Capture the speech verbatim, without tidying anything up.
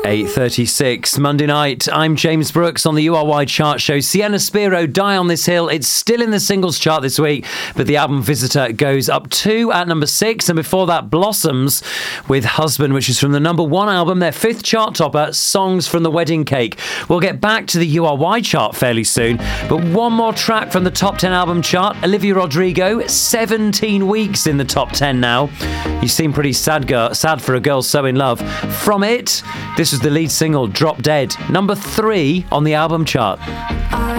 eight thirty-six, Monday night. I'm James Brooks on the U R Y chart show. Sienna Spiro, Die on This Hill. It's still in the singles chart this week, but the album Visitor goes up two at number six. And before that, Blossoms with Husband, which is from the number one album, their fifth chart topper, Songs from the Wedding Cake. We'll get back to the U R Y chart fairly soon, but one more track from the top ten album chart. Olivia Rodrigo, seventeen weeks in the top ten now. You seem pretty sad, girl, sad for a girl so in love. From it, this was the lead single, Drop Dead, number three on the album chart. I